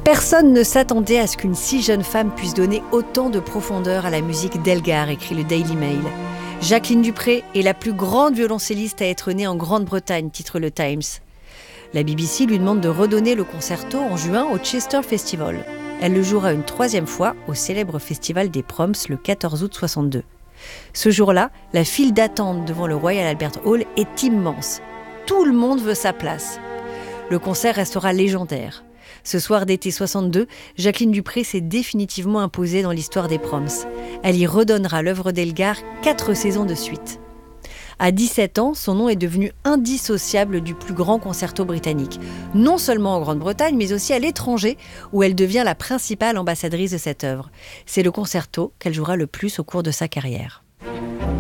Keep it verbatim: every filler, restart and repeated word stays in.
Personne ne s'attendait à ce qu'une si jeune femme puisse donner autant de profondeur à la musique d'Elgar, écrit le Daily Mail. Jacqueline du Pré est la plus grande violoncelliste à être née en Grande-Bretagne, titre le Times. La B B C lui demande de redonner le concerto en juin au Chester Festival. Elle le jouera une troisième fois au célèbre festival des Proms le quatorze août soixante-deux. Ce jour-là, la file d'attente devant le Royal Albert Hall est immense. Tout le monde veut sa place. Le concert restera légendaire. Ce soir d'été soixante-deux, Jacqueline du Pré s'est définitivement imposée dans l'histoire des Proms. Elle y redonnera l'œuvre d'Elgar quatre saisons de suite. À dix-sept ans, son nom est devenu indissociable du plus grand concerto britannique, non seulement en Grande-Bretagne, mais aussi à l'étranger, où elle devient la principale ambassadrice de cette œuvre. C'est le concerto qu'elle jouera le plus au cours de sa carrière.